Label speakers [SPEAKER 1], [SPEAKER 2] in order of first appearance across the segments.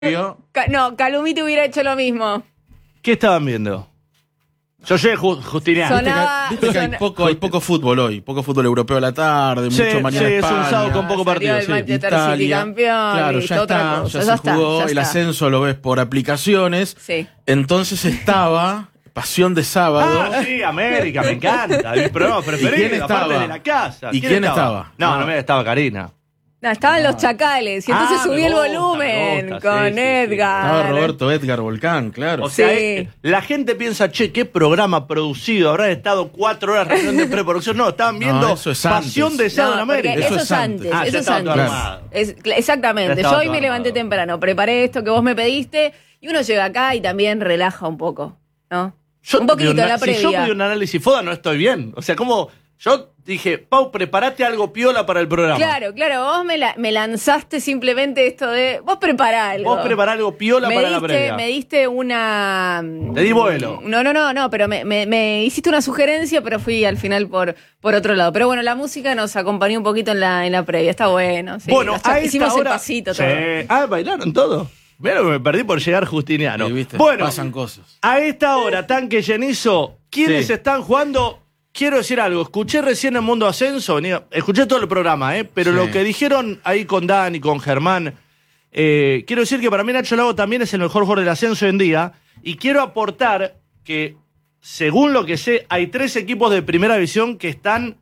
[SPEAKER 1] No, Calumite hubiera hecho lo mismo.
[SPEAKER 2] ¿Qué estaban viendo? Yo soy Justiniano.
[SPEAKER 3] Viste que hay poco fútbol hoy, poco fútbol europeo a la tarde, mucho mañana
[SPEAKER 2] es
[SPEAKER 3] España.
[SPEAKER 2] un sábado con poco partido.
[SPEAKER 1] El Manchester City campeón.
[SPEAKER 3] Claro,
[SPEAKER 1] listo,
[SPEAKER 3] ya
[SPEAKER 1] otra
[SPEAKER 3] está,
[SPEAKER 1] cosa.
[SPEAKER 3] ya se jugó, el ascenso lo ves por aplicaciones.
[SPEAKER 1] Sí.
[SPEAKER 3] Entonces estaba Pasión de Sábado.
[SPEAKER 2] Ah, sí, América, me encanta. Mi programa preferido.
[SPEAKER 3] ¿Y quién estaba?
[SPEAKER 2] Aparte de la casa.
[SPEAKER 3] ¿Y quién estaba?
[SPEAKER 2] No, estaba Karina.
[SPEAKER 1] No, estaban los chacales y entonces subí el volumen
[SPEAKER 2] me gusta,
[SPEAKER 1] con
[SPEAKER 2] sí,
[SPEAKER 1] Edgar.
[SPEAKER 3] Estaba Roberto Edgar Volcán, claro.
[SPEAKER 2] O sea,
[SPEAKER 1] Sí.
[SPEAKER 2] la gente piensa, che, qué programa producido. Habrán estado 4 horas reunión de preproducción. No, estaban viendo
[SPEAKER 3] eso es
[SPEAKER 2] Pasión
[SPEAKER 3] antes.
[SPEAKER 2] de Sábado en
[SPEAKER 1] No, porque
[SPEAKER 2] América.
[SPEAKER 1] eso es antes.
[SPEAKER 2] Ah,
[SPEAKER 1] Eso
[SPEAKER 2] ya
[SPEAKER 1] es
[SPEAKER 2] estaba todo
[SPEAKER 1] antes.
[SPEAKER 2] armado.
[SPEAKER 1] Exactamente.
[SPEAKER 2] Ya estaba
[SPEAKER 1] Yo hoy
[SPEAKER 2] todo
[SPEAKER 1] me levanté
[SPEAKER 2] armado.
[SPEAKER 1] temprano, preparé esto que vos me pediste y uno llega acá y también relaja un poco, ¿no? Un poquito, la previa.
[SPEAKER 2] Si yo pedí un análisis FODA, no estoy bien. O sea, como yo dije, Pau, prepárate algo piola para el programa.
[SPEAKER 1] Claro, vos me lanzaste simplemente esto de, vos prepará algo.
[SPEAKER 2] Vos prepará algo piola para la previa.
[SPEAKER 1] Me diste una...
[SPEAKER 2] Te di vuelo.
[SPEAKER 1] No, pero me hiciste una sugerencia, pero fui al final por otro lado. Pero bueno, la música nos acompañó un poquito en la previa, está bueno. Sí,
[SPEAKER 2] Bueno,
[SPEAKER 1] hicimos el pasito todo.
[SPEAKER 2] Bailaron todo. Mira, me perdí por llegar Justiniano.
[SPEAKER 3] Sí, ¿viste?
[SPEAKER 2] Bueno,
[SPEAKER 3] Pasan cosas.
[SPEAKER 2] a esta hora, Tanque Llenizo, ¿quiénes
[SPEAKER 3] Sí.
[SPEAKER 2] están jugando? Quiero decir algo, escuché recién en Mundo Ascenso, escuché todo el programa, pero
[SPEAKER 3] Sí.
[SPEAKER 2] lo que dijeron ahí con Dan y con Germán, quiero decir que para mí Nacho Lago también es el mejor jugador del ascenso hoy en día, y quiero aportar que, según lo que sé, hay 3 equipos de primera división que están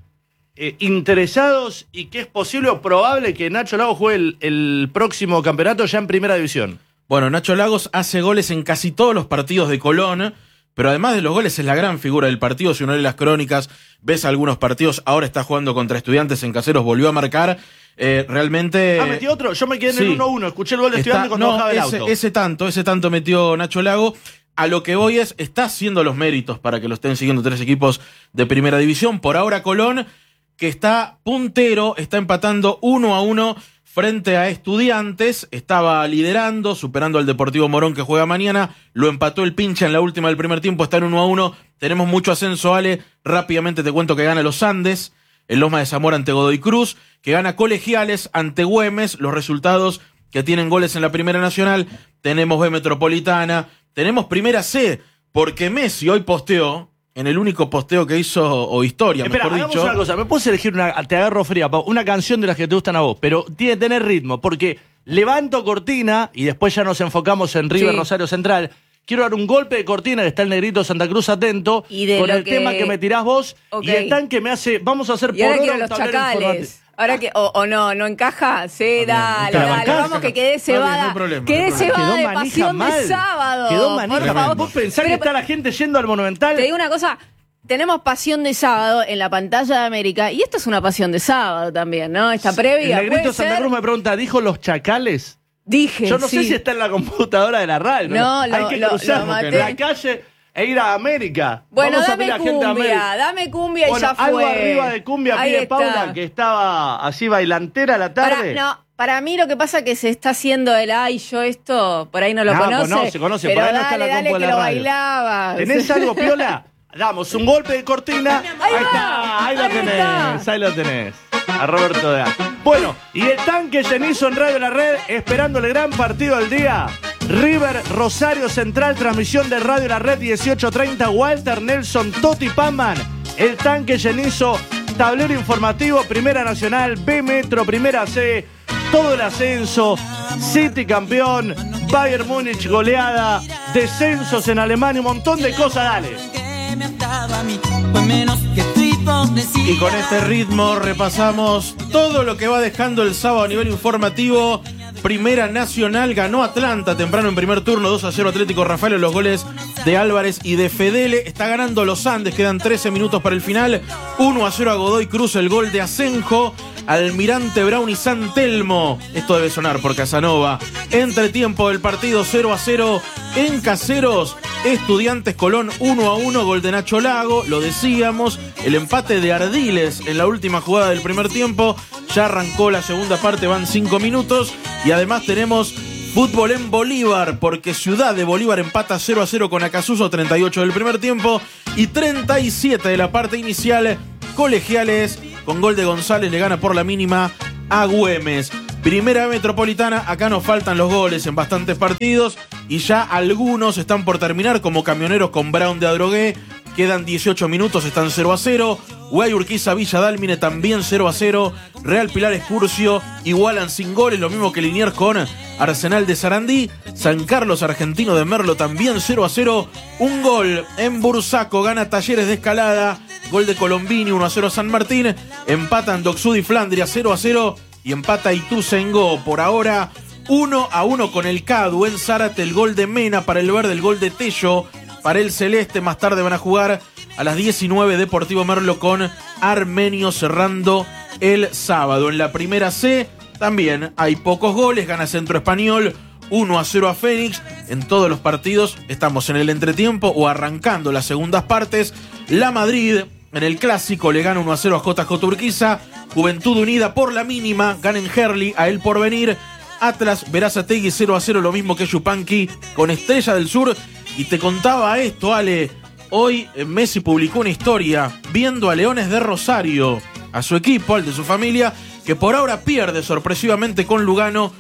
[SPEAKER 2] interesados y que es posible o probable que Nacho Lago juegue el próximo campeonato ya en primera división.
[SPEAKER 3] Bueno, Nacho Lagos hace goles en casi todos los partidos de Colón, pero además de los goles es la gran figura del partido. Si uno lee las crónicas, ves algunos partidos, ahora está jugando contra Estudiantes en Caseros, volvió a marcar. Realmente...
[SPEAKER 2] ¿Metió otro? Yo me quedé en
[SPEAKER 3] Sí.
[SPEAKER 2] el 1-1, escuché el gol de Estudiantes cuando bajaba el auto.
[SPEAKER 3] Ese tanto metió Nacho Lago. A lo que voy está haciendo los méritos para que lo estén siguiendo 3 equipos de primera división. Por ahora Colón, que está puntero, está empatando 1-1 frente a Estudiantes, estaba liderando, superando al Deportivo Morón que juega mañana, lo empató el Pincha en la última del primer tiempo, está en 1-1, tenemos mucho ascenso, Ale, rápidamente te cuento que gana los Andes, el Loma de Zamora ante Godoy Cruz, que gana Colegiales ante Güemes, los resultados que tienen goles en la Primera Nacional, tenemos B Metropolitana, tenemos Primera C, porque Messi hoy posteó, en el único posteo que hizo, o historia,
[SPEAKER 2] Espera,
[SPEAKER 3] mejor
[SPEAKER 2] hagamos
[SPEAKER 3] dicho.
[SPEAKER 2] una cosa, ¿me puedes elegir te agarro fría, Pau, una canción de las que te gustan a vos, pero tiene que tener ritmo, porque levanto cortina y después ya nos enfocamos en River
[SPEAKER 1] Sí.
[SPEAKER 2] Rosario Central. Quiero dar un golpe de cortina, que está el negrito Santa Cruz atento,
[SPEAKER 1] Y de
[SPEAKER 2] con
[SPEAKER 1] lo
[SPEAKER 2] el tema que me tirás vos,
[SPEAKER 1] Ok.
[SPEAKER 2] y el tanque me hace, vamos a hacer
[SPEAKER 1] Y ahora
[SPEAKER 2] por
[SPEAKER 1] quiero
[SPEAKER 2] hora
[SPEAKER 1] los
[SPEAKER 2] un tablero
[SPEAKER 1] chacales.
[SPEAKER 2] informativo.
[SPEAKER 1] Ahora que, o no encaja, sí, dale,
[SPEAKER 2] ¿Te la
[SPEAKER 1] dale,
[SPEAKER 2] bancás?
[SPEAKER 1] vamos que quedé cebada.
[SPEAKER 3] No hay problema,
[SPEAKER 1] Quedé
[SPEAKER 3] no hay problema.
[SPEAKER 1] cebada de
[SPEAKER 2] Quedó manija
[SPEAKER 1] Pasión
[SPEAKER 2] mal.
[SPEAKER 1] de Sábado.
[SPEAKER 2] Quedó manija
[SPEAKER 1] por
[SPEAKER 2] mal.
[SPEAKER 1] favor.
[SPEAKER 2] ¿Vos pensás que
[SPEAKER 1] Pero,
[SPEAKER 2] está la gente yendo al Monumental?
[SPEAKER 1] Te digo una cosa, tenemos Pasión de Sábado en la pantalla de América y esto es una Pasión de Sábado también, ¿no? Esta previa.
[SPEAKER 2] El negrito
[SPEAKER 1] ¿puede
[SPEAKER 2] Santa
[SPEAKER 1] ser?
[SPEAKER 2] Cruz me pregunta, ¿dijo los chacales?
[SPEAKER 1] Dije,
[SPEAKER 2] Yo no
[SPEAKER 1] sí.
[SPEAKER 2] sé si está en la computadora de la radio.
[SPEAKER 1] No,
[SPEAKER 2] Hay que
[SPEAKER 1] lo
[SPEAKER 2] cruzar
[SPEAKER 1] maté.
[SPEAKER 2] la calle e ir a América.
[SPEAKER 1] Bueno,
[SPEAKER 2] Vamos a
[SPEAKER 1] dame
[SPEAKER 2] ver a gente de América.
[SPEAKER 1] dame cumbia y
[SPEAKER 2] Bueno,
[SPEAKER 1] ya fue.
[SPEAKER 2] algo arriba de cumbia
[SPEAKER 1] Ahí
[SPEAKER 2] pide
[SPEAKER 1] está.
[SPEAKER 2] Paula, que estaba así bailantera a la tarde.
[SPEAKER 1] Para mí lo que pasa es que se está haciendo el yo esto, por ahí no lo conoce.
[SPEAKER 2] conoce,
[SPEAKER 1] pero
[SPEAKER 2] por ahí no está en la
[SPEAKER 1] dale
[SPEAKER 2] compu de
[SPEAKER 1] que
[SPEAKER 2] la
[SPEAKER 1] lo
[SPEAKER 2] radio.
[SPEAKER 1] bailaba.
[SPEAKER 2] ¿Tenés algo, Piola? Damos un golpe de cortina.
[SPEAKER 1] Ahí va,
[SPEAKER 2] está, ahí lo
[SPEAKER 1] ahí
[SPEAKER 2] tenés,
[SPEAKER 1] está.
[SPEAKER 2] ahí lo tenés. A Roberto de A. Bueno, y el tanque Llenizo en Radio La Red, esperando el gran partido del día. River Rosario Central, transmisión de Radio La Red 18:30. Walter Nelson, Toti Panman. El tanque Llenizo, tablero informativo, Primera Nacional, B Metro, Primera C, todo el ascenso, City campeón, Bayern Múnich goleada, descensos en Alemania, un montón de cosas, dale.
[SPEAKER 3] Y con este ritmo repasamos todo lo que va dejando el sábado a nivel informativo. Primera Nacional ganó Atlanta temprano en primer turno, 2-0 Atlético Rafael, los goles de Álvarez y de Fedele. Está ganando los Andes, quedan 13 minutos para el final. 1-0 a Godoy Cruz, el gol de Asenjo. Almirante Brown y San Telmo. Esto debe sonar por Casanova. Entretiempo del partido 0-0 en Caseros. Estudiantes Colón 1-1, gol de Nacho Lago. Lo decíamos, el empate de Ardiles en la última jugada del primer tiempo. Ya arrancó la segunda parte, van 5 minutos. Y además tenemos fútbol en Bolívar, porque Ciudad de Bolívar empata 0-0 con Acasuso, 38 del primer tiempo. Y 37 de la parte inicial. Colegiales, con gol de González, le gana por la mínima a Güemes. Primera Metropolitana, acá nos faltan los goles en bastantes partidos y ya algunos están por terminar, como Camioneros con Brown de Adrogué. Quedan 18 minutos, están 0-0. Guay Urquiza Villa Dálmine también 0-0. Real Pilar Excursio igualan sin goles, lo mismo que Liniers con Arsenal de Sarandí. San Carlos Argentino de Merlo también 0-0. Un gol en Bursaco, gana Talleres de Escalada. Gol de Colombini, 1-0 San Martín. Empatan Docksud y Flandria 0-0. Y empata Ituzaingó por ahora 1-1 con el CADU en Zárate. El gol de Mena para el verde, el gol de Tello para el celeste. Más tarde van a jugar a las 19 Deportivo Merlo con Armenio cerrando el sábado. En la primera C también hay pocos goles, gana Centro Español 1-0 a Fénix. En todos los partidos estamos en el entretiempo o arrancando las segundas partes. La Madrid en el clásico le gana 1-0 a JJ Urquiza. Juventud Unida por la mínima gana en Herli a El Porvenir. Atlas Berazategui 0-0, lo mismo que Yupanqui con Estrella del Sur. Y te contaba esto, Ale. Hoy Messi publicó una historia viendo a Leones de Rosario, a su equipo, al de su familia, que por ahora pierde sorpresivamente con Lugano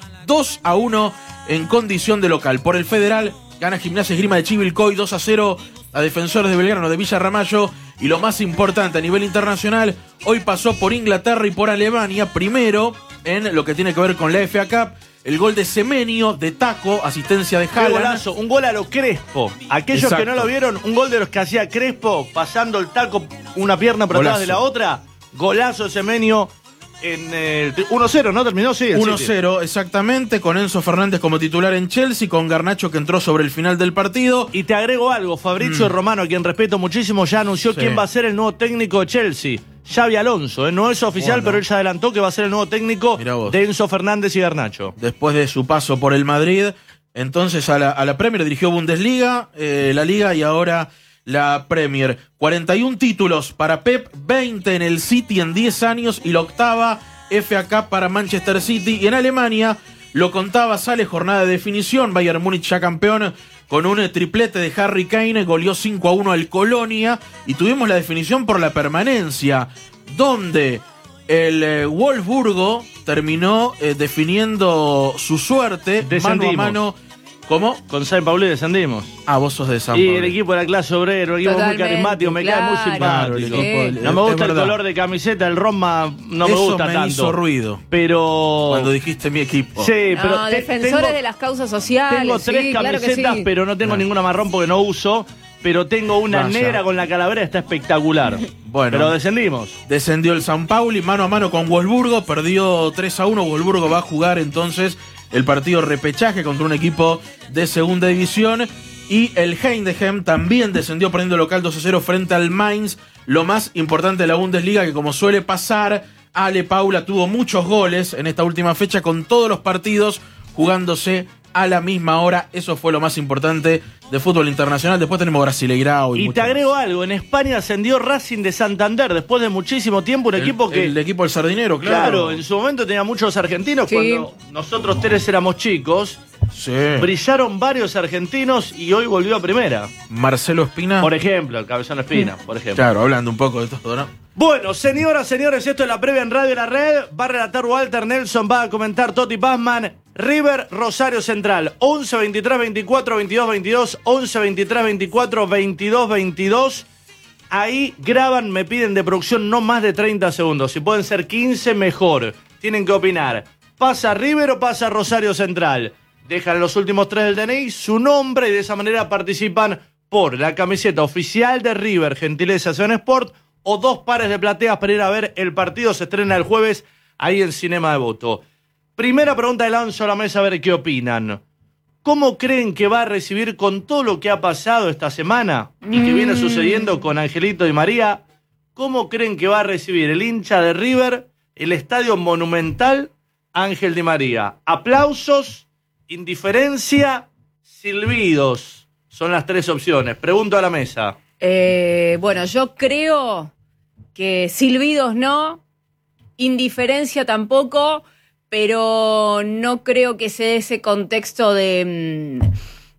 [SPEAKER 3] 2-1 en condición de local. Por el Federal gana Gimnasia Esgrima de Chivilcoy 2-0 a Defensores de Belgrano de Villa Ramallo. Y lo más importante a nivel internacional, hoy pasó por Inglaterra y por Alemania, primero en lo que tiene que ver con la FA Cup. El gol de Semenio, de taco, asistencia de Haaland.
[SPEAKER 2] Golazo, un gol a lo Crespo. Aquellos
[SPEAKER 3] Exacto.
[SPEAKER 2] que no lo vieron, un gol de los que hacía Crespo, pasando el taco una pierna por atrás de la otra. Golazo de Semenio en el 1-0, ¿no? Terminó, sí.
[SPEAKER 3] 1-0, exactamente, con Enzo Fernández como titular en Chelsea, con Garnacho que entró sobre el final del partido.
[SPEAKER 2] Y te agrego algo, Fabrizio Romano, a quien respeto muchísimo, ya anunció quién va a ser el nuevo técnico de Chelsea. Xavi Alonso, no es oficial, pero él ya adelantó que va a ser el nuevo técnico de Enzo Fernández y Garnacho.
[SPEAKER 3] Después de su paso por el Madrid, entonces a la Premier dirigió Bundesliga, la Liga y ahora la Premier. 41 títulos para Pep, 20 en el City en 10 años y la octava FA Cup para Manchester City. Y en Alemania, lo contaba, sale jornada de definición, Bayern Múnich ya campeón con un triplete de Harry Kane, goleó 5-1 al Colonia y tuvimos la definición por la permanencia, donde el Wolfsburgo terminó definiendo su suerte mano a mano. ¿Cómo?
[SPEAKER 2] Con San Pauli descendimos.
[SPEAKER 3] Ah, vos sos de San
[SPEAKER 2] Y
[SPEAKER 3] Pablo.
[SPEAKER 2] el equipo de la clase obrera, un equipo muy carismático, me cae muy simpático. No me gusta el color de camiseta, el Roma no me gusta tanto.
[SPEAKER 3] Eso me hizo ruido.
[SPEAKER 2] Pero
[SPEAKER 3] cuando dijiste mi equipo.
[SPEAKER 2] Sí, pero
[SPEAKER 1] no, defensores de las causas sociales.
[SPEAKER 2] Tengo 3 camisetas,
[SPEAKER 1] claro que sí.
[SPEAKER 2] pero no tengo ninguna marrón porque no uso. Pero tengo una negra con la calavera, está espectacular.
[SPEAKER 3] Bueno,
[SPEAKER 2] pero descendimos.
[SPEAKER 3] Descendió el San Pauli mano a mano con Wolfsburgo, perdió 3-1. Wolfsburgo va a jugar entonces el partido repechaje contra un equipo de segunda división. Y el Heidenheim también descendió perdiendo local 2-0 frente al Mainz. Lo más importante de la Bundesliga, que como suele pasar, Ale Paula tuvo muchos goles en esta última fecha con todos los partidos jugándose a la misma hora. Eso fue lo más importante de fútbol internacional. Después tenemos Brasileirao
[SPEAKER 2] y te agrego algo, en España ascendió Racing de Santander después de muchísimo tiempo, equipo que...
[SPEAKER 3] El equipo del Sardinero, claro.
[SPEAKER 2] Claro, en su momento tenía muchos argentinos, cuando nosotros 3 éramos chicos.
[SPEAKER 3] Sí.
[SPEAKER 2] Brillaron varios argentinos y hoy volvió a primera.
[SPEAKER 3] Marcelo Espina.
[SPEAKER 2] Por ejemplo, el Cabezón Espina, por ejemplo.
[SPEAKER 3] Claro, hablando un poco de todo, ¿no?
[SPEAKER 2] Bueno, señoras, señores, esto es la previa en Radio La Red. Va a relatar Walter Nelson, va a comentar Toti Pazman. River, Rosario Central, 11 23 24 22 22, 11 23 24 22 22. Ahí graban, me piden de producción no más de 30 segundos. Si pueden ser 15, mejor. Tienen que opinar. ¿Pasa River o pasa Rosario Central? Dejan los últimos 3 del DNI, su nombre, y de esa manera participan por la camiseta oficial de River, gentileza Zona Sport, o 2 pares de plateas para ir a ver el partido. Se estrena el jueves ahí en Cinema de Voto. Primera pregunta de lanzo a la mesa, a ver qué opinan. ¿Cómo creen que va a recibir con todo lo que ha pasado esta semana y que viene sucediendo con Angelito Di María? ¿Cómo creen que va a recibir el hincha de River el estadio monumental Ángel Di María? ¿Aplausos, indiferencia, silbidos? Son las 3 opciones. Pregunto a la mesa.
[SPEAKER 1] Bueno, yo creo que silbidos no, indiferencia tampoco, pero no creo que se dé ese contexto de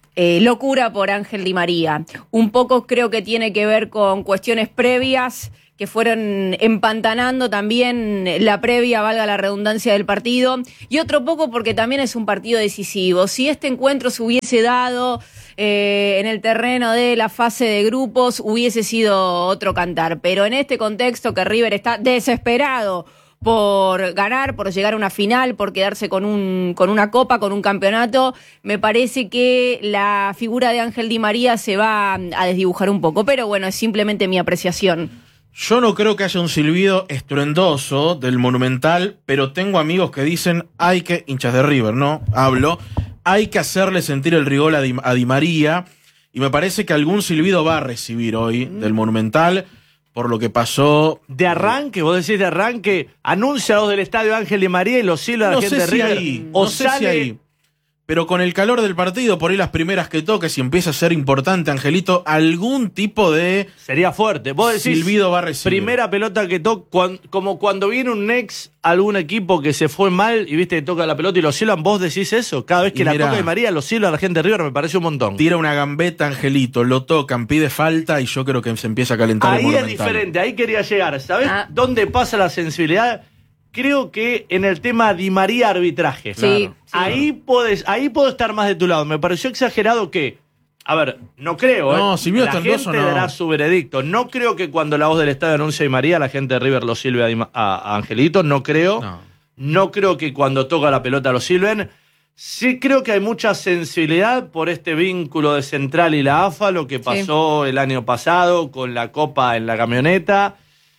[SPEAKER 1] locura por Ángel Di María. Un poco creo que tiene que ver con cuestiones previas que fueron empantanando también la previa, valga la redundancia, del partido, y otro poco porque también es un partido decisivo. Si este encuentro se hubiese dado en el terreno de la fase de grupos, hubiese sido otro cantar, pero en este contexto que River está desesperado por ganar, por llegar a una final, por quedarse con una copa, con un campeonato, me parece que la figura de Ángel Di María se va a desdibujar un poco, pero bueno, es simplemente mi apreciación.
[SPEAKER 3] Yo no creo que haya un silbido estruendoso del Monumental, pero tengo amigos que dicen hinchas de River, ¿no? Hay que hacerle sentir el rigor a Di María, y me parece que algún silbido va a recibir hoy del Monumental, por lo que pasó.
[SPEAKER 2] De arranque, vos decís de arranque, anunciados del estadio Ángel Di María y los hilos de la gente de River.
[SPEAKER 3] No sé si ahí. Pero con el calor del partido, por ahí las primeras que toques y empieza a ser importante, Angelito, algún tipo de...
[SPEAKER 2] Sería fuerte. Vos decís,
[SPEAKER 3] silbido va a recibir.
[SPEAKER 2] Primera pelota que toca, como cuando viene un ex a algún equipo que se fue mal y viste que toca la pelota y lo silban, vos decís eso. Cada vez que la toca Di María, lo silba a la gente de River, me parece un montón.
[SPEAKER 3] Tira una gambeta, Angelito, lo tocan, pide falta y yo creo que se empieza a calentar el Monumental.
[SPEAKER 2] Ahí es diferente, ahí quería llegar. ¿Sabés dónde pasa la sensibilidad? Creo que en el tema Di María arbitraje.
[SPEAKER 1] Sí,
[SPEAKER 2] claro. Ahí puedo estar más de tu lado. Me pareció exagerado que, a ver, no creo,
[SPEAKER 3] no, si vio
[SPEAKER 2] la gente dará su veredicto. No creo que cuando la voz del estadio anuncia a Di María, la gente de River lo silbe a Angelito. No creo. No creo que cuando toca la pelota lo silben. Sí creo que hay mucha sensibilidad por este vínculo de Central y la AFA, lo que pasó el año pasado con la Copa en la camioneta.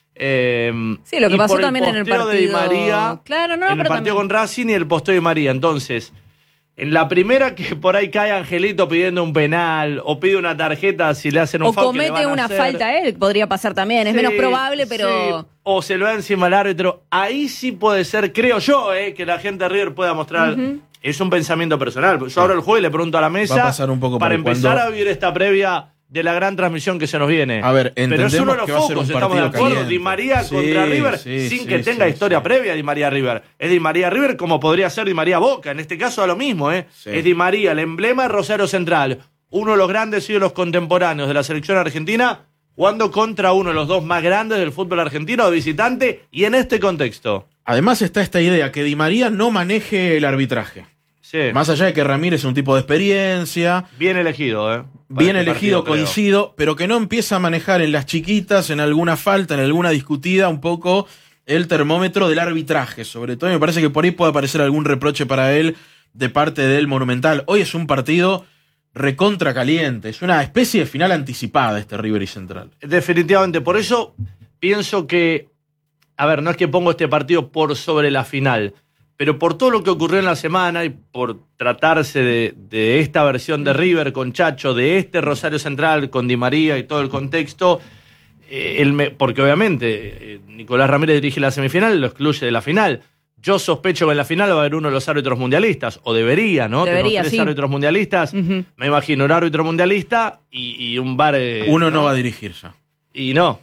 [SPEAKER 1] Sí, lo que pasó también en el partido
[SPEAKER 2] de Di María,
[SPEAKER 1] claro, no,
[SPEAKER 2] en el partido con Racing y el posteo de Di María. Entonces, en la primera que por ahí cae Angelito pidiendo un penal o pide una tarjeta si le hacen un foul,
[SPEAKER 1] o comete una falta a él, podría pasar también, es menos probable, pero...
[SPEAKER 2] Sí. O se lo da encima al árbitro, ahí sí puede ser, creo yo, que la gente de River pueda mostrar... Es un pensamiento personal. Yo abro el juego y le pregunto a la mesa,
[SPEAKER 3] va a pasar un poco
[SPEAKER 2] para empezar a vivir esta previa de la gran transmisión que se nos viene.
[SPEAKER 3] A ver,
[SPEAKER 2] pero es uno de los focos, estamos de acuerdo.
[SPEAKER 3] Caliente.
[SPEAKER 2] Di María contra River, sin que tenga historia previa Di María River. Es Di María River como podría ser Di María Boca. En este caso da lo mismo, Es Di María, el emblema de Rosario Central. Uno de los grandes ídolos contemporáneos de la selección argentina, jugando contra uno de los dos más grandes del fútbol argentino de visitante y en este contexto.
[SPEAKER 3] Además está esta idea que Di María no maneje el arbitraje. Sí. Más allá de que Ramírez es un tipo de experiencia.
[SPEAKER 2] Bien elegido,
[SPEAKER 3] Bien elegido, coincido, pero que no empieza a manejar en las chiquitas, en alguna falta, en alguna discutida, un poco el termómetro del arbitraje. Sobre todo, me parece que por ahí puede aparecer algún reproche para él de parte del Monumental. Hoy es un partido recontra caliente, es una especie de final anticipada este River y Central.
[SPEAKER 2] Definitivamente, por eso pienso que, a ver, no es que pongo este partido por sobre la final, pero por todo lo que ocurrió en la semana y por tratarse de esta versión de River con Chacho, de este Rosario Central con Di María y todo el contexto, porque obviamente Nicolás Ramírez dirige la semifinal y lo excluye de la final. Yo sospecho que en la final va a haber uno de los árbitros mundialistas, o debería, ¿no?
[SPEAKER 1] Debería,
[SPEAKER 2] Tenemos 3 árbitros mundialistas. Me imagino un árbitro mundialista y un VAR.
[SPEAKER 3] Uno no va a dirigir ya.
[SPEAKER 2] Y no.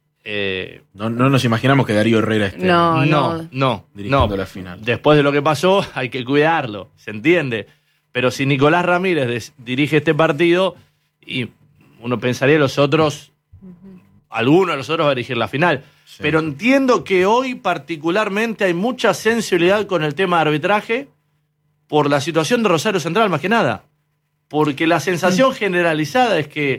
[SPEAKER 3] No nos imaginamos que Darío Herrera esté dirigiendo la final.
[SPEAKER 2] Después de lo que pasó, hay que cuidarlo, ¿se entiende? Pero si Nicolás Ramírez dirige este partido, y uno pensaría los otros, alguno de los otros va a dirigir la final. Sí. Pero entiendo que hoy particularmente hay mucha sensibilidad con el tema de arbitraje por la situación de Rosario Central, más que nada. Porque la sensación generalizada es que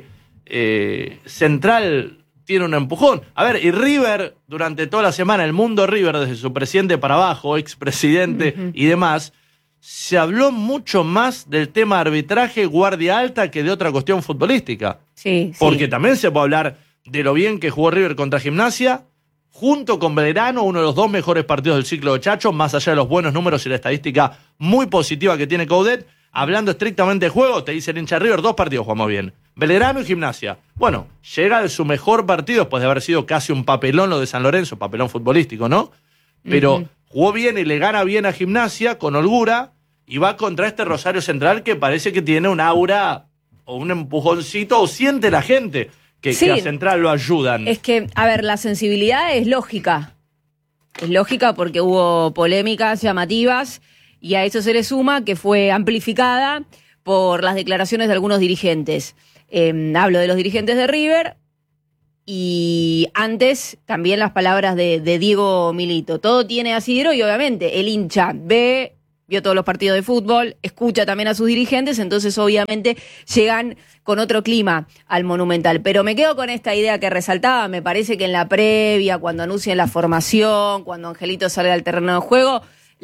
[SPEAKER 2] Central tiene un empujón. A ver, y River, durante toda la semana, el mundo River, desde su presidente para abajo, expresidente y demás, se habló mucho más del tema arbitraje, guardia alta, que de otra cuestión futbolística.
[SPEAKER 1] Sí,
[SPEAKER 2] porque también se puede hablar de lo bien que jugó River contra Gimnasia, junto con Belgrano, uno de los 2 mejores partidos del ciclo de Chacho, más allá de los buenos números y la estadística muy positiva que tiene Coudet. Hablando estrictamente de juego, te dice el hincha River, 2 partidos jugamos bien. Belgrano y Gimnasia. Bueno, llega de su mejor partido después de haber sido casi un papelón lo de San Lorenzo, papelón futbolístico, ¿no? Pero jugó bien y le gana bien a Gimnasia con holgura y va contra este Rosario Central que parece que tiene un aura o un empujoncito o siente la gente que a Central lo ayudan.
[SPEAKER 1] Es que, a ver, la sensibilidad es lógica. Es lógica porque hubo polémicas llamativas y a eso se le suma que fue amplificada por las declaraciones de algunos dirigentes. Hablo de los dirigentes de River, Y antes también las palabras de Diego Milito. Todo tiene asidero y obviamente el hincha vio todos los partidos de fútbol, escucha también a sus dirigentes, entonces obviamente llegan con otro clima al Monumental. Pero me quedo con esta idea que resaltaba, me parece que en la previa, cuando anuncien la formación, cuando Angelito salga al terreno de juego,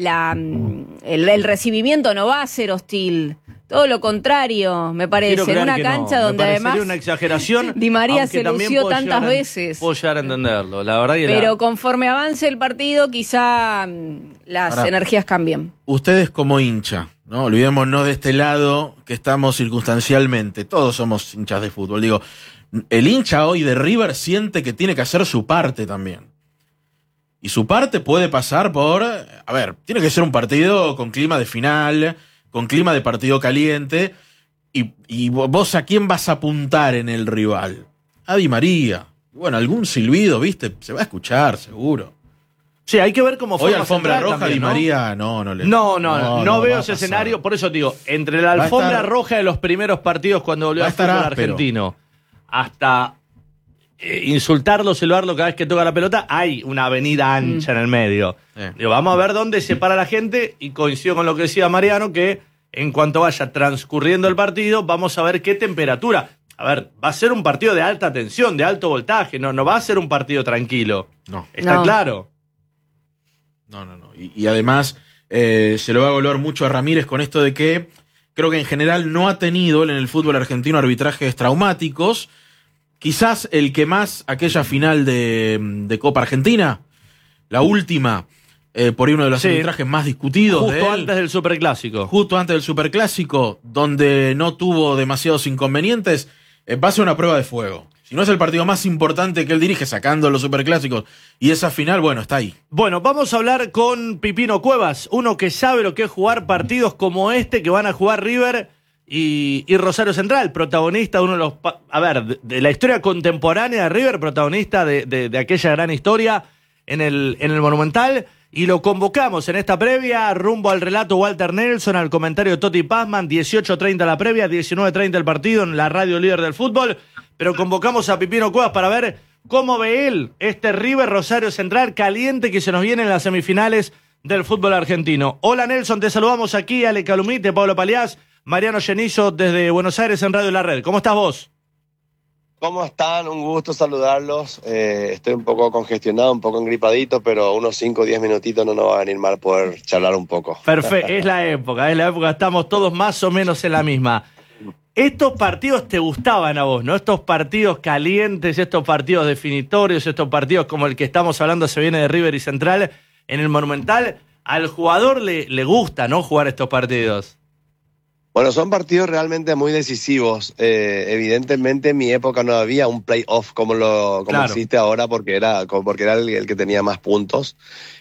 [SPEAKER 1] el recibimiento no va a ser hostil. Todo lo contrario, me parece. En una cancha donde además
[SPEAKER 2] una exageración,
[SPEAKER 1] Di María se lució tantas veces.
[SPEAKER 2] Puedo llegar a entenderlo, la verdad.
[SPEAKER 1] Pero conforme avance el partido, quizá las energías cambien.
[SPEAKER 3] Ustedes como hincha, ¿no? Olvidémonos de este lado que estamos circunstancialmente. Todos somos hinchas de fútbol. Digo, el hincha hoy de River siente que tiene que hacer su parte también. Y su parte puede pasar por... A ver, tiene que ser un partido con clima de final, con clima de partido caliente. Y vos ¿a quién vas a apuntar en el rival? A Di María. Bueno, algún silbido, ¿viste? Se va a escuchar, seguro.
[SPEAKER 2] Sí, hay que ver cómo fue.
[SPEAKER 3] Hoy alfombra roja, también, Di María,
[SPEAKER 2] no veo ese escenario. Por eso digo, entre la alfombra roja de los primeros partidos cuando volvió al fútbol argentino, hasta insultarlo, silbarlo cada vez que toca la pelota, hay una avenida ancha en el medio. Digo, vamos a ver dónde se para la gente, y coincido con lo que decía Mariano, que en cuanto vaya transcurriendo el partido, vamos a ver qué temperatura. A ver, va a ser un partido de alta tensión, de alto voltaje, no va a ser un partido tranquilo.
[SPEAKER 3] No.
[SPEAKER 2] ¿Está claro?
[SPEAKER 3] No. Y además, se lo va a evaluar mucho a Ramírez con esto de que creo que en general no ha tenido en el fútbol argentino arbitrajes traumáticos. Quizás el que más, aquella final de Copa Argentina, la última, por ahí uno de los arbitrajes más discutidos.
[SPEAKER 2] Justo antes del Superclásico.
[SPEAKER 3] Justo antes del Superclásico, donde no tuvo demasiados inconvenientes, va a ser una prueba de fuego. Si no es el partido más importante que él dirige, sacando los Superclásicos, y esa final, bueno, está ahí.
[SPEAKER 2] Bueno, vamos a hablar con Pipino Cuevas, uno que sabe lo que es jugar partidos como este que van a jugar River y Rosario Central, protagonista de uno de los... de la historia contemporánea de River, protagonista de aquella gran historia en el Monumental, y lo convocamos en esta previa, rumbo al relato Walter Nelson, al comentario Toti Pazman, 18:30 la previa, 19:30 el partido en la radio líder del fútbol, pero convocamos a Pipino Cuevas para ver cómo ve él este River Rosario Central caliente que se nos viene en las semifinales del fútbol argentino. Hola Nelson, te saludamos aquí, Ale Calumite, Pablo Paliás, Mariano Genizo desde Buenos Aires en Radio La Red. ¿Cómo estás vos?
[SPEAKER 4] ¿Cómo están? Un gusto saludarlos. Estoy un poco congestionado, un poco engripadito, pero unos 5 o 10 minutitos no nos va a venir mal poder charlar un poco.
[SPEAKER 2] Perfecto, es la época, estamos todos más o menos en la misma. Estos partidos te gustaban a vos, ¿no? Estos partidos calientes, estos partidos definitorios, estos partidos como el que estamos hablando se viene de River y Central en el Monumental. Al jugador le gusta, ¿no? Jugar estos partidos.
[SPEAKER 4] Bueno, son partidos realmente muy decisivos. Evidentemente en mi época no había un playoff como existe ahora porque era el que tenía más puntos.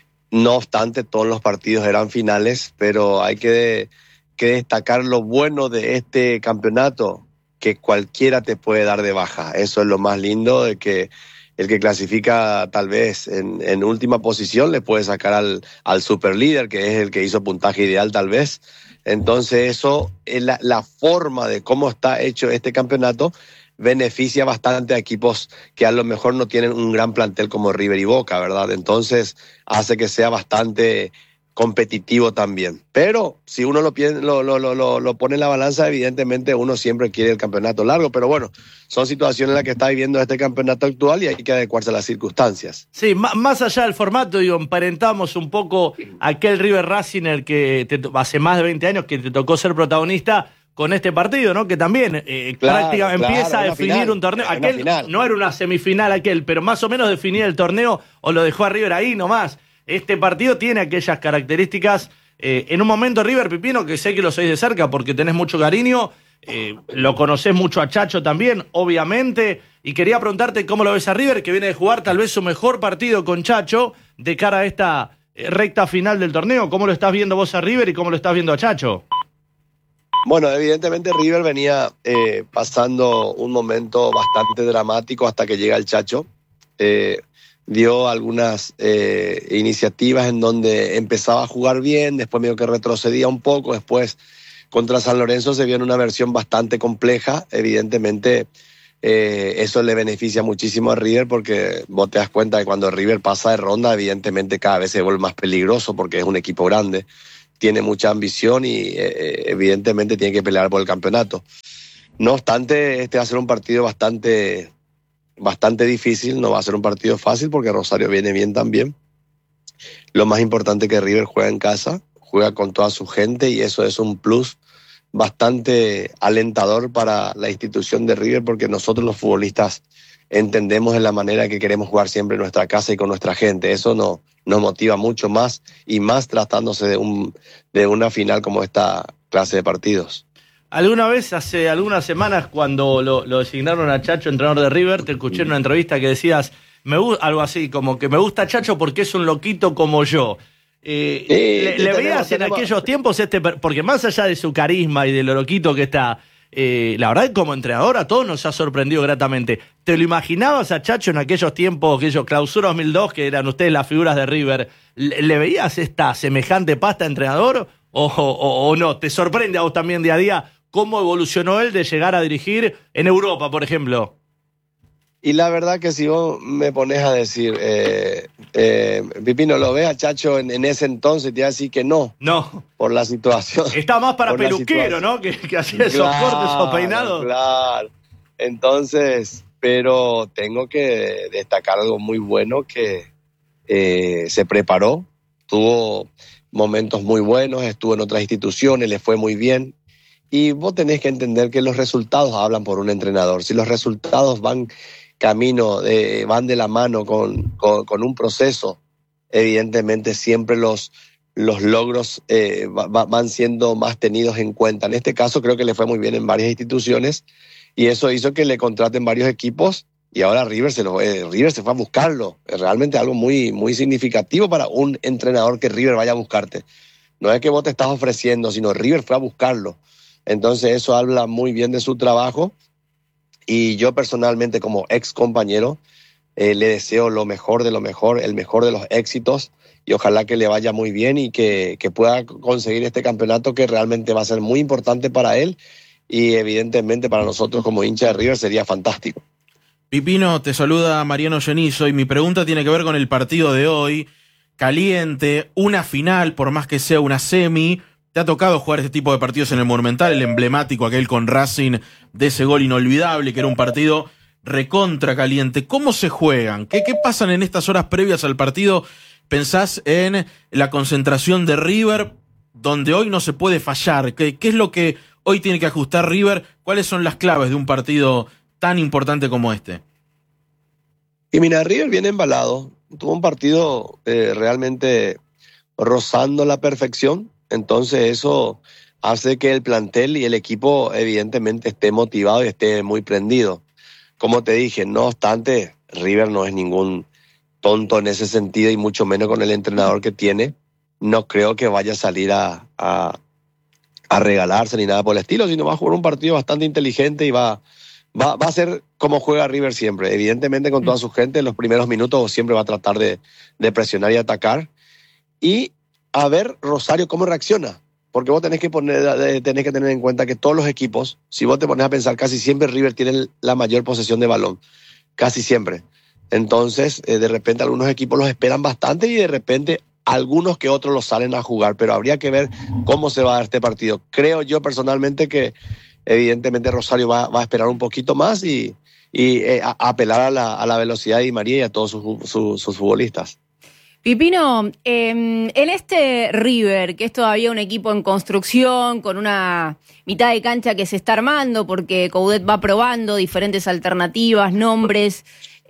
[SPEAKER 4] No obstante, todos los partidos eran finales, pero hay que destacar lo bueno de este campeonato, que cualquiera te puede dar de baja. Eso es lo más lindo, de que el que clasifica tal vez en última posición le puede sacar al superlíder, que es el que hizo puntaje ideal tal vez. Entonces eso es la forma de cómo está hecho este campeonato, beneficia bastante a equipos que a lo mejor no tienen un gran plantel como River y Boca, ¿verdad? Entonces hace que sea bastante competitivo también. Pero si uno lo pone en la balanza, evidentemente uno siempre quiere el campeonato largo, pero bueno, son situaciones en las que está viviendo este campeonato actual y hay que adecuarse a las circunstancias.
[SPEAKER 2] Sí, más allá del formato, emparentamos un poco aquel River Racing el que hace más de 20 años que te tocó ser protagonista con este partido, ¿no? Que también prácticamente empieza a definir final, un torneo. Aquel no era una semifinal pero más o menos definía el torneo o lo dejó a River ahí nomás. Este partido tiene aquellas características. En un momento, River, Pipino, que sé que lo sois de cerca porque tenés mucho cariño, lo conocés mucho a Chacho también, obviamente, y quería preguntarte cómo lo ves a River, que viene de jugar tal vez su mejor partido con Chacho de cara a esta recta final del torneo. ¿Cómo lo estás viendo vos a River y cómo lo estás viendo a Chacho?
[SPEAKER 4] Bueno, evidentemente River venía pasando un momento bastante dramático hasta que llega el Chacho. Dio algunas iniciativas en donde empezaba a jugar bien, después medio que retrocedía un poco, después contra San Lorenzo se vio en una versión bastante compleja. Evidentemente eso le beneficia muchísimo a River, porque vos te das cuenta que cuando River pasa de ronda, evidentemente cada vez se vuelve más peligroso porque es un equipo grande, tiene mucha ambición y evidentemente tiene que pelear por el campeonato. No obstante, este va a ser un partido bastante difícil, no va a ser un partido fácil porque Rosario viene bien también. Lo más importante es que River juega en casa, juega con toda su gente y eso es un plus bastante alentador para la institución de River, porque nosotros los futbolistas entendemos en la manera que queremos jugar siempre en nuestra casa y con nuestra gente. Eso nos motiva mucho más, y más tratándose de una final como esta clase de partidos.
[SPEAKER 2] Alguna vez, hace algunas semanas, cuando lo designaron a Chacho entrenador de River, te escuché en una entrevista que decías algo así, como que me gusta Chacho porque es un loquito como yo. ¿Le veías en aquellos tiempos porque más allá de su carisma y de lo loquito que está, la verdad que como entrenador a todos nos ha sorprendido gratamente? ¿Te lo imaginabas a Chacho en aquellos tiempos, aquellos clausura 2002, que eran ustedes las figuras de River? ¿Le veías esta semejante pasta de entrenador o no? ¿Te sorprende a vos también día a día cómo evolucionó él de llegar a dirigir en Europa, por ejemplo?
[SPEAKER 4] Y la verdad que si vos me pones a decir, Pipino, ¿lo ves a Chacho en ese entonces? Te voy a decir que no.
[SPEAKER 2] No.
[SPEAKER 4] Por la situación.
[SPEAKER 2] Está más para peluquero, ¿no? Que hacía esos cortes o peinados.
[SPEAKER 4] Claro. Entonces, pero tengo que destacar algo muy bueno, que se preparó, tuvo momentos muy buenos, estuvo en otras instituciones, le fue muy bien. Y vos tenés que entender que los resultados hablan por un entrenador. Si los resultados van van de la mano con un proceso, evidentemente siempre los logros van siendo más tenidos en cuenta. En este caso creo que le fue muy bien en varias instituciones y eso hizo que le contraten varios equipos, y ahora River se fue a buscarlo. Es realmente algo muy, muy significativo para un entrenador que River vaya a buscarte. No es que vos te estás ofreciendo, sino River fue a buscarlo. Entonces eso habla muy bien de su trabajo, y yo personalmente como ex compañero le deseo lo mejor de lo mejor, el mejor de los éxitos, y ojalá que le vaya muy bien y que pueda conseguir este campeonato, que realmente va a ser muy importante para él y evidentemente para nosotros como hincha de River sería fantástico.
[SPEAKER 3] Pipino, te saluda Mariano Genizo y mi pregunta tiene que ver con el partido de hoy. Caliente, una final, por más que sea una semi. ¿Te ha tocado jugar este tipo de partidos en el Monumental, el emblemático aquel con Racing, de ese gol inolvidable, que era un partido recontra caliente? ¿Cómo se juegan? ¿Qué pasan en estas horas previas al partido? ¿Pensás en la concentración de River, donde hoy no se puede fallar? ¿Qué es lo que hoy tiene que ajustar River? ¿Cuáles son las claves de un partido tan importante como este?
[SPEAKER 4] Y mira, River viene embalado. Tuvo un partido realmente rozando la perfección. Entonces eso hace que el plantel y el equipo evidentemente esté motivado y esté muy prendido. Como te dije, no obstante, River no es ningún tonto en ese sentido, y mucho menos con el entrenador que tiene. No creo que vaya a salir a regalarse ni nada por el estilo, sino va a jugar un partido bastante inteligente y va a ser como juega River siempre. Evidentemente con toda su gente, en los primeros minutos siempre va a tratar de presionar y atacar. Y a ver Rosario cómo reacciona, porque vos tenés que tener en cuenta que todos los equipos, si vos te pones a pensar, casi siempre River tiene la mayor posesión de balón, casi siempre. Entonces, de repente algunos equipos los esperan bastante y de repente algunos que otros los salen a jugar, pero habría que ver cómo se va a dar este partido. Creo yo personalmente que evidentemente Rosario va a esperar un poquito más y a apelar a la velocidad de Di María y a todos sus futbolistas.
[SPEAKER 1] Pipino, en este River, que es todavía un equipo en construcción, con una mitad de cancha que se está armando, porque Coudet va probando diferentes alternativas, nombres,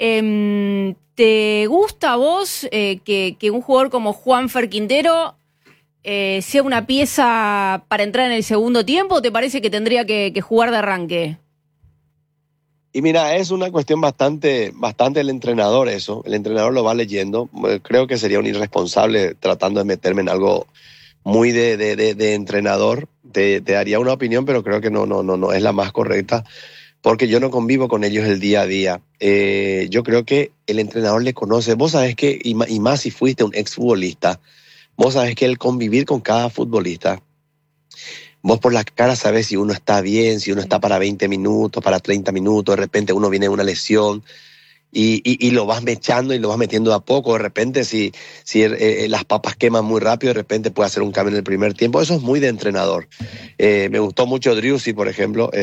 [SPEAKER 1] ¿te gusta a vos que un jugador como Juanfer Quintero sea una pieza para entrar en el segundo tiempo, o te parece que tendría que jugar de arranque?
[SPEAKER 4] Y mira, es una cuestión bastante el entrenador eso. El entrenador lo va leyendo. Creo que sería un irresponsable tratando de meterme en algo muy de entrenador. Te daría una opinión, pero creo que no es la más correcta, porque yo no convivo con ellos el día a día. Yo creo que el entrenador le conoce. Vos sabés que, y más si fuiste un exfutbolista, vos sabés que el convivir con cada futbolista vos por las caras sabés si uno está bien, si uno está para 20 minutos, para 30 minutos, de repente uno viene de una lesión y lo vas mechando y lo vas metiendo de a poco. De repente si las papas queman muy rápido, de repente puede hacer un cambio en el primer tiempo. Eso es muy de entrenador. Me gustó mucho Driussi, por ejemplo,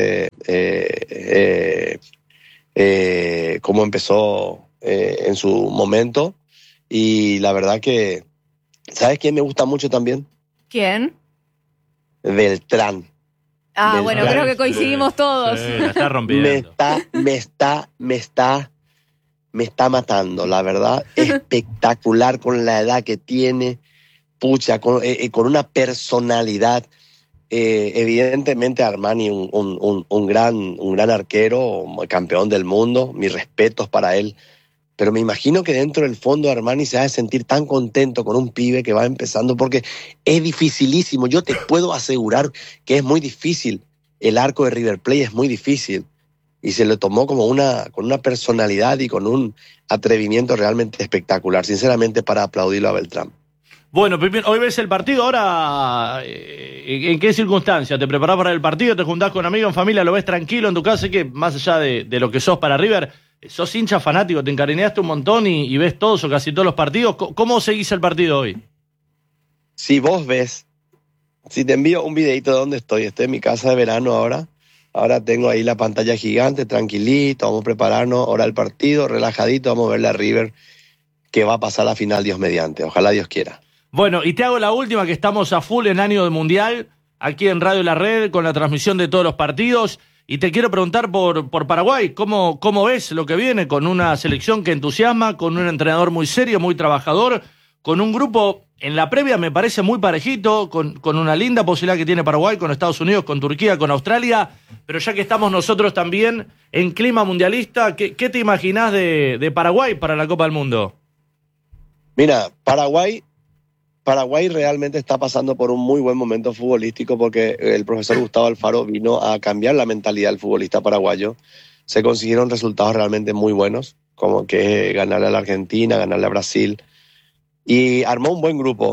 [SPEAKER 4] cómo empezó en su momento. Y la verdad que, ¿sabes quién me gusta mucho también?
[SPEAKER 1] ¿Quién?
[SPEAKER 4] Beltrán.
[SPEAKER 1] Beltrán. Bueno, creo que coincidimos todos.
[SPEAKER 2] Sí, la está rompiendo.
[SPEAKER 4] Me está matando, la verdad. Espectacular con la edad que tiene. Pucha, con una personalidad. Evidentemente Armani, un gran arquero, campeón del mundo. Mis respetos para él. Pero me imagino que dentro del fondo Armani se va a sentir tan contento con un pibe que va empezando, porque es dificilísimo. Yo te puedo asegurar que es muy difícil. El arco de River Plate es muy difícil. Y se lo tomó con una personalidad y con un atrevimiento realmente espectacular. Sinceramente, para aplaudirlo a Beltrán.
[SPEAKER 2] Bueno, hoy ves el partido. Ahora, ¿en qué circunstancia? ¿Te preparás para el partido? ¿Te juntás con amigos, en familia? ¿Lo ves tranquilo en tu casa? Sé que más allá de lo que sos para River, sos hincha fanático, te encariñaste un montón y ves todos o casi todos los partidos. ¿Cómo seguís el partido hoy?
[SPEAKER 4] Si vos ves, si te envío un videito de dónde estoy en mi casa de verano ahora. Ahora tengo ahí la pantalla gigante, tranquilito, vamos a prepararnos, ahora el partido, relajadito, vamos a verle a River, que va a pasar la final, Dios mediante, ojalá Dios quiera.
[SPEAKER 2] Bueno, y te hago la última, que estamos a full en año de Mundial, aquí en Radio La Red, con la transmisión de todos los partidos, y te quiero preguntar por Paraguay, ¿cómo ves lo que viene con una selección que entusiasma, con un entrenador muy serio, muy trabajador, con un grupo en la previa me parece muy parejito, con una linda posibilidad que tiene Paraguay, con Estados Unidos, con Turquía, con Australia, pero ya que estamos nosotros también en clima mundialista, ¿qué te imaginás de Paraguay para la Copa del Mundo?
[SPEAKER 4] Mira, Paraguay realmente está pasando por un muy buen momento futbolístico, porque el profesor Gustavo Alfaro vino a cambiar la mentalidad del futbolista paraguayo. Se consiguieron resultados realmente muy buenos, como que ganarle a la Argentina, ganarle a Brasil, y armó un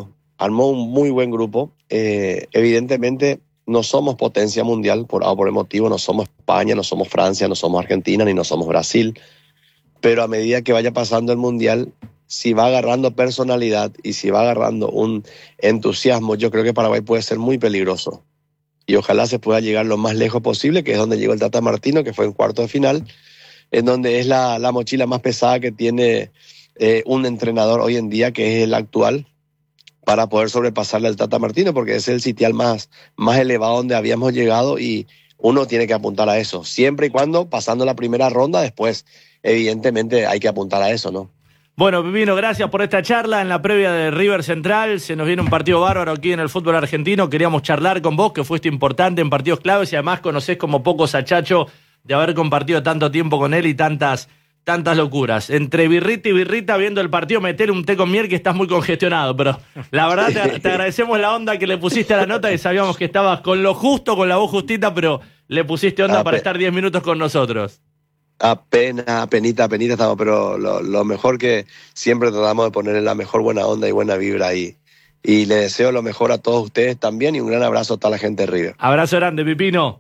[SPEAKER 4] muy buen grupo. Evidentemente no somos potencia mundial por el motivo, no somos España, no somos Francia, no somos Argentina, ni no somos Brasil, pero a medida que vaya pasando el mundial, si va agarrando personalidad y si va agarrando un entusiasmo, yo creo que Paraguay puede ser muy peligroso. Y ojalá se pueda llegar lo más lejos posible, que es donde llegó el Tata Martino, que fue en cuarto de final, en donde es la mochila más pesada que tiene un entrenador hoy en día, que es el actual, para poder sobrepasarle al Tata Martino, porque es el sitial más elevado donde habíamos llegado, y uno tiene que apuntar a eso, siempre y cuando pasando la primera ronda. Después evidentemente hay que apuntar a eso, ¿no?
[SPEAKER 2] Bueno, Pipino, gracias por esta charla en la previa de River Central. Se nos viene un partido bárbaro aquí en el fútbol argentino. Queríamos charlar con vos, que fuiste importante en partidos claves y además conocés como pocos a Chacho, de haber compartido tanto tiempo con él y tantas locuras. Entre birrita y birrita viendo el partido, meter un té con miel, que estás muy congestionado, pero la verdad te agradecemos la onda que le pusiste a la nota, que sabíamos que estabas con lo justo, con la voz justita, pero le pusiste onda para estar 10 minutos con nosotros.
[SPEAKER 4] Penita estamos, pero lo mejor, que siempre tratamos de ponerle la mejor buena onda y buena vibra ahí. Y le deseo lo mejor a todos ustedes también, y un gran abrazo a toda la gente de River.
[SPEAKER 2] Abrazo grande, Pipino.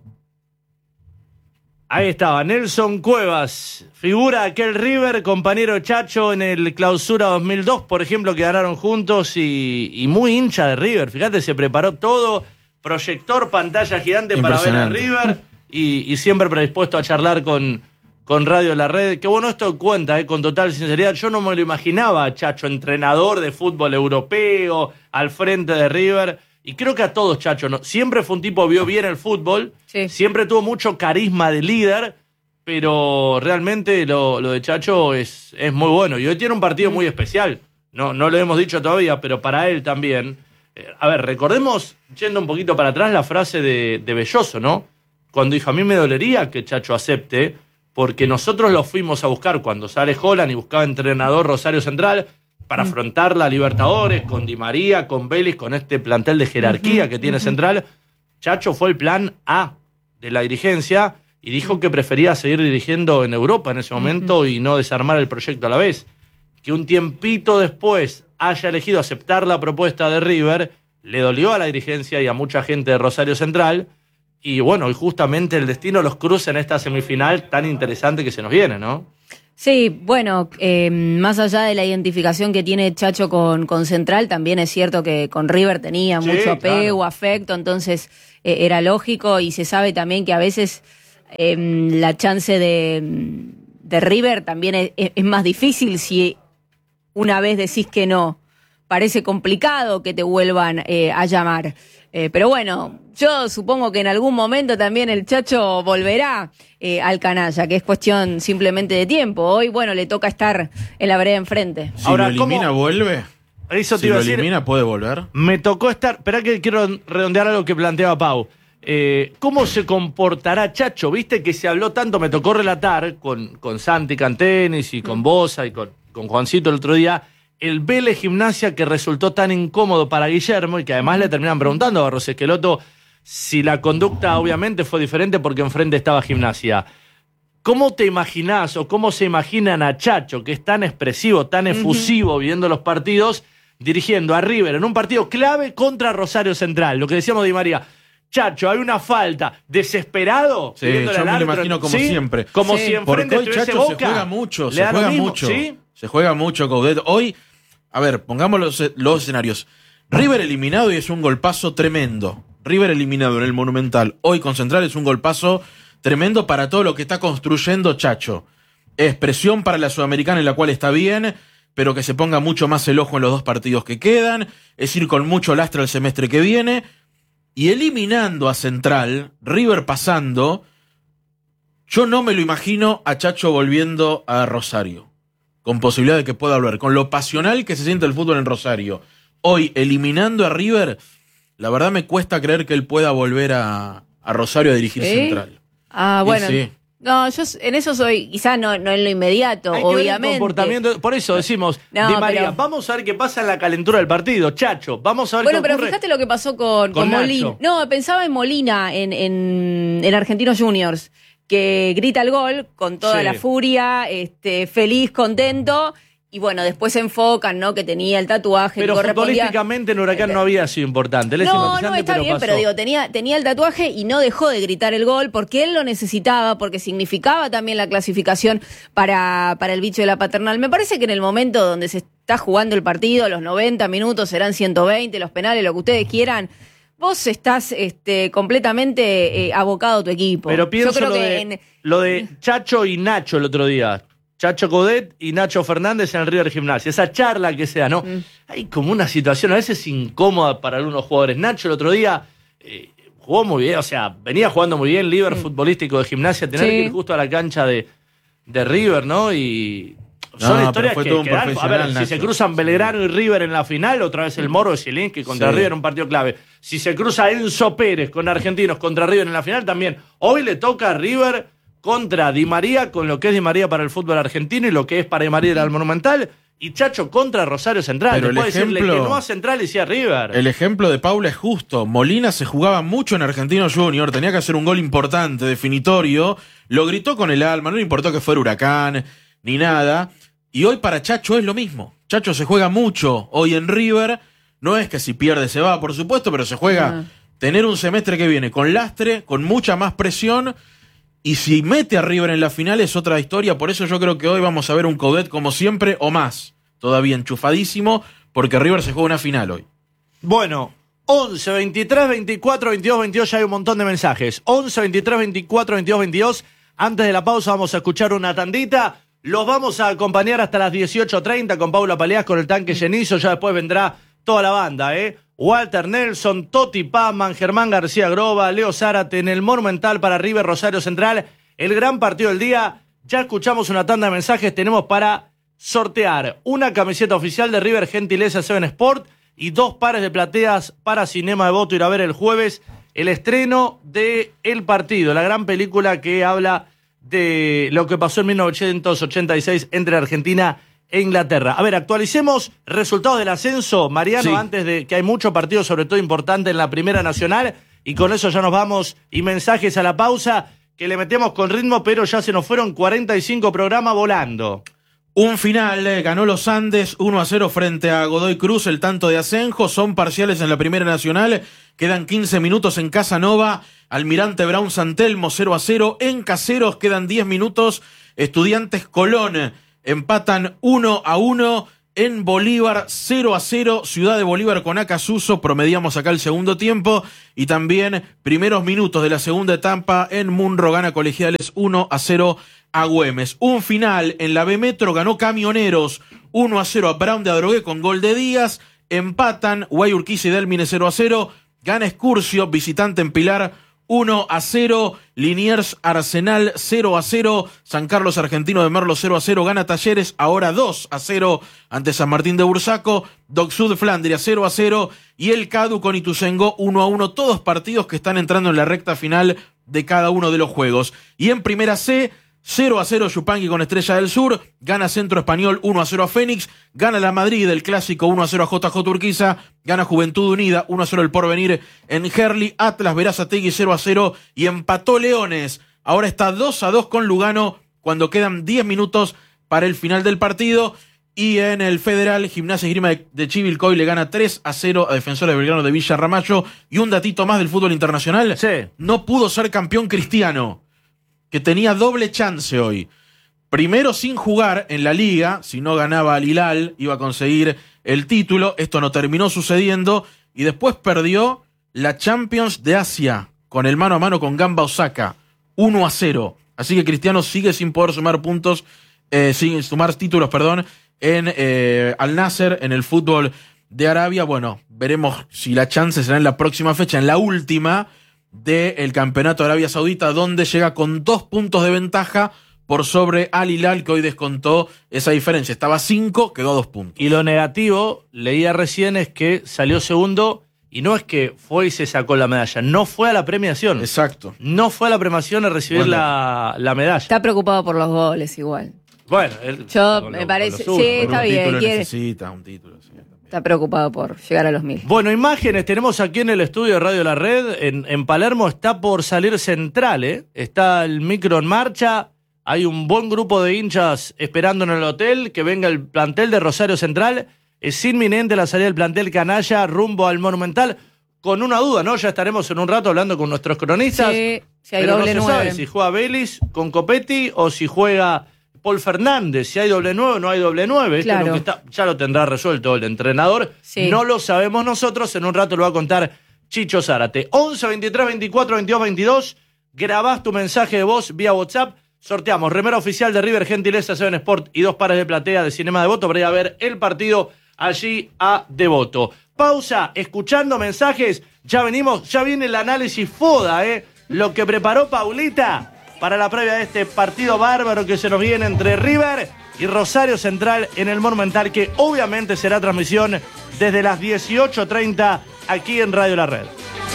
[SPEAKER 2] Ahí estaba, Nelson Cuevas, figura de aquel River, compañero Chacho en el Clausura 2002, por ejemplo, que ganaron juntos, y muy hincha de River. Fíjate, se preparó todo, proyector, pantalla gigante para ver a River, y siempre predispuesto a charlar con Radio La Red. Qué bueno esto cuenta, con total sinceridad. Yo no me lo imaginaba, Chacho, entrenador de fútbol europeo, al frente de River. Y creo que a todos, Chacho, ¿no? Siempre fue un tipo, vio bien el fútbol, sí. Siempre tuvo mucho carisma de líder, pero realmente lo de Chacho es muy bueno. Y hoy tiene un partido muy especial. No lo hemos dicho todavía, pero para él también. A ver, recordemos, yendo un poquito para atrás, la frase de Belloso, ¿no? Cuando dijo, a mí me dolería que Chacho acepte, porque nosotros lo fuimos a buscar cuando sale Holland y buscaba entrenador Rosario Central para afrontar la Libertadores con Di María, con Vélez, con este plantel de jerarquía que tiene Central. Chacho fue el plan A de la dirigencia y dijo que prefería seguir dirigiendo en Europa en ese momento y no desarmar el proyecto a la vez. Que un tiempito después haya elegido aceptar la propuesta de River le dolió a la dirigencia y a mucha gente de Rosario Central. Y bueno, y justamente el destino los cruza en esta semifinal tan interesante que se nos viene, ¿no?
[SPEAKER 1] Sí, bueno, más allá de la identificación que tiene Chacho con Central, también es cierto que con River tenía mucho apego, afecto, entonces era lógico, y se sabe también que a veces la chance de River también es más difícil si una vez decís que no. Parece complicado que te vuelvan a llamar. Pero bueno, yo supongo que en algún momento también el Chacho volverá al canalla, que es cuestión simplemente de tiempo. Hoy, bueno, le toca estar en la vereda enfrente.
[SPEAKER 3] Si ahora, lo elimina, ¿vuelve?
[SPEAKER 2] Eso te
[SPEAKER 3] si
[SPEAKER 2] iba
[SPEAKER 3] lo
[SPEAKER 2] a decir,
[SPEAKER 3] elimina, ¿puede volver?
[SPEAKER 2] Me tocó estar... Esperá que quiero redondear algo que planteaba Pau. ¿Cómo se comportará Chacho? Viste que se habló tanto, me tocó relatar con Santi Cantenis y con Bosa y con Juancito el otro día, el Vélez Gimnasia que resultó tan incómodo para Guillermo y que además le terminan preguntando a Barros Esqueloto si la conducta obviamente fue diferente porque enfrente estaba Gimnasia. ¿Cómo te imaginás o cómo se imaginan a Chacho, que es tan expresivo, tan efusivo viendo los partidos, dirigiendo a River en un partido clave contra Rosario Central? Lo que decíamos de Di María. Chacho, hay una falta, desesperado.
[SPEAKER 3] Sí, yo me lo imagino como siempre.
[SPEAKER 2] Como si enfrente
[SPEAKER 3] porque hoy Chacho
[SPEAKER 2] Boca,
[SPEAKER 3] se juega mucho,
[SPEAKER 2] ¿sí?
[SPEAKER 3] Se juega mucho, Coudet. Hoy, a ver, pongamos los escenarios. River eliminado y es un golpazo tremendo. River eliminado en el Monumental, hoy con Central, es un golpazo tremendo para todo lo que está construyendo Chacho. Es presión para la Sudamericana, en la cual está bien, pero que se ponga mucho más el ojo en los 2 partidos que quedan. Es ir con mucho lastre el semestre que viene. Y eliminando a Central, River pasando, yo no me lo imagino a Chacho volviendo a Rosario, con posibilidad de que pueda volver, con lo pasional que se siente el fútbol en Rosario. Hoy, eliminando a River, la verdad me cuesta creer que él pueda volver a Rosario a dirigir Central.
[SPEAKER 1] Ah, bueno.
[SPEAKER 3] Sí.
[SPEAKER 1] No, yo en eso soy, quizás no en lo inmediato,
[SPEAKER 2] hay
[SPEAKER 1] obviamente.
[SPEAKER 2] El comportamiento, por eso decimos, Di María, pero vamos a ver qué pasa en la calentura del partido. Chacho, vamos a ver qué ocurre.
[SPEAKER 1] Bueno, pero fíjate lo que pasó con Molina. No, pensaba en Molina, en Argentinos Juniors, que grita el gol con toda la furia, feliz, contento. Y bueno, después se enfocan, ¿no? Que tenía el tatuaje.
[SPEAKER 2] Pero futbolísticamente en Huracán no había sido importante.
[SPEAKER 1] No, está bien, pero digo, tenía el tatuaje y no dejó de gritar el gol porque él lo necesitaba, porque significaba también la clasificación para el bicho de la paternal. Me parece que en el momento donde se está jugando el partido, los 90 minutos serán 120, los penales, lo que ustedes quieran, vos estás completamente abocado a tu equipo.
[SPEAKER 2] Pero pienso lo de Chacho y Nacho el otro día. Chacho Coudet y Nacho Fernández en el River Gimnasia. Esa charla que sea, ¿no? Hay como una situación a veces incómoda para algunos jugadores. Nacho el otro día jugó muy bien, o sea, venía jugando muy bien, líder futbolístico de Gimnasia, tener que ir justo a la cancha de River, ¿no? Y son historias que quedan. A ver, Nacho, si se cruzan Belgrano y River en la final, otra vez el Moro de Zielinski contra River en un partido clave. Si se cruza Enzo Pérez con Argentinos contra River en la final, también. Hoy le toca a River contra Di María, con lo que es Di María para el fútbol argentino y lo que es para Di María el Monumental, y Chacho contra Rosario Central.
[SPEAKER 3] Pero
[SPEAKER 2] puede decirle que no a Central y sí a River.
[SPEAKER 3] El ejemplo de Paula es justo. Molina se jugaba mucho en Argentinos Junior, tenía que hacer un gol importante, definitorio, lo gritó con el alma, no le importó que fuera Huracán, ni nada, y hoy para Chacho es lo mismo. Chacho se juega mucho hoy en River, no es que si pierde se va, por supuesto, pero se juega tener un semestre que viene con lastre, con mucha más presión. Y si mete a River en la final es otra historia, por eso yo creo que hoy vamos a ver un Coudet como siempre o más, todavía enchufadísimo, porque River se juega una final hoy.
[SPEAKER 2] Bueno, 11, 23, 24, 22, 22, ya hay un montón de mensajes. 11, 23, 24, 22, 22. Antes de la pausa vamos a escuchar una tandita. Los vamos a acompañar hasta las 18:30 con Paula Paleás, con el tanque llenizo. Ya después vendrá toda la banda, Walter Nelson, Toti Pazman, Germán García Groba, Leo Zárate en el Monumental para River Rosario Central. El gran partido del día. Ya escuchamos una tanda de mensajes. Tenemos para sortear una camiseta oficial de River Gentileza 7 Sport y 2 pares de plateas para Cinema de Voto. Ir a ver el jueves el estreno de El Partido, la gran película que habla de lo que pasó en 1986 entre Argentina e Inglaterra. A ver, actualicemos resultados del ascenso, Mariano, antes de que hay mucho partido, sobre todo importante en la Primera Nacional, y con eso ya nos vamos y mensajes a la pausa, que le metemos con ritmo, pero ya se nos fueron 45 programas volando.
[SPEAKER 3] Un final, ganó los Andes 1-0 frente a Godoy Cruz, el tanto de Asenjo, son parciales en la Primera Nacional, quedan 15 minutos en Casanova, Almirante Brown San Telmo 0-0, en Caseros quedan 10 minutos, Estudiantes Colón empatan 1-1, en Bolívar 0-0, Ciudad de Bolívar con Acasuso, promediamos acá el segundo tiempo, y también primeros minutos de la segunda etapa en Munro gana Colegiales 1-0 a Güemes. Un final en la B Metro, ganó Camioneros 1-0 a Brown de Adrogué con gol de Díaz, empatan Guayurquiza y Delmine 0-0, gana Excursio, visitante en Pilar 1-0, Liniers Arsenal 0-0, San Carlos Argentino de Merlo 0-0, gana Talleres ahora 2-0 ante San Martín de Bursaco, Doc Sud Flandria 0-0 y el Cadu con Ituzaingó 1-1, todos partidos que están entrando en la recta final de cada uno de los juegos. Y en Primera C, 0-0 Yupanqui con Estrella del Sur, gana Centro Español 1-0 a Fénix, gana la Madrid el Clásico 1-0 a JJ Urquiza, gana Juventud Unida 1-0 el Porvenir en Herli, Atlas Berazategui 0-0 y empató Leones. Ahora está 2-2 con Lugano cuando quedan 10 minutos para el final del partido. Y en el Federal, Gimnasia y Esgrima de Chivilcoy le gana 3-0 a Defensores de Belgrano de Villa Ramallo. Y un datito más del fútbol internacional,
[SPEAKER 2] sí,
[SPEAKER 3] no pudo ser campeón Cristiano, que tenía doble chance hoy. Primero sin jugar en la liga, si no ganaba al Hilal, iba a conseguir el título. Esto no terminó sucediendo. Y después perdió la Champions de Asia, con el mano a mano con Gamba Osaka, 1-0. Así que Cristiano sigue sin poder sumar puntos, sin sumar títulos, en Al Nasser, en el fútbol de Arabia. Bueno, veremos si la chance será en la próxima fecha, en la última del Campeonato de Arabia Saudita, donde llega con 2 puntos de ventaja por sobre Al Hilal, que hoy descontó esa diferencia. Estaba 5, quedó 2 puntos.
[SPEAKER 2] Y lo negativo, leía recién, es que salió segundo y no es que fue y se sacó la medalla, no fue a la premiación.
[SPEAKER 3] Exacto.
[SPEAKER 2] No fue a la premiación a recibir la medalla.
[SPEAKER 1] Está preocupado por los goles igual.
[SPEAKER 2] Bueno,
[SPEAKER 1] me parece, sí, está bien.
[SPEAKER 3] Necesita un título, sí.
[SPEAKER 1] Está preocupado por llegar a los 1000.
[SPEAKER 2] Bueno, imágenes tenemos aquí en el estudio de Radio La Red. En Palermo está por salir Central, ¿eh? Está el micro en marcha. Hay un buen grupo de hinchas esperando en el hotel que venga el plantel de Rosario Central. Es inminente la salida del plantel canalla rumbo al Monumental. Con una duda, ¿no? Ya estaremos en un rato hablando con nuestros cronistas.
[SPEAKER 1] Sí, si hay
[SPEAKER 2] pero
[SPEAKER 1] doble
[SPEAKER 2] no se
[SPEAKER 1] 9.
[SPEAKER 2] sabe si juega Vélez con Copetti o si juega Paul Fernández, si hay doble 9 o no hay doble 9.
[SPEAKER 1] Claro.
[SPEAKER 2] Ya lo tendrá resuelto el entrenador.
[SPEAKER 1] Sí.
[SPEAKER 2] No lo sabemos nosotros, en un rato lo va a contar Chicho Zárate. 11 23 24 22 22. Grabás tu mensaje de voz vía WhatsApp. Sorteamos remera oficial de River, gentileza Seven Sport y 2 pares de platea de Cinema Devoto para ir a ver el partido allí a Devoto. Pausa, escuchando mensajes. Ya venimos, ya viene el análisis FODA, lo que preparó Paulita para la previa de este partido bárbaro que se nos viene entre River y Rosario Central en el Monumental, que obviamente será transmisión desde las 18:30 aquí en Radio La Red.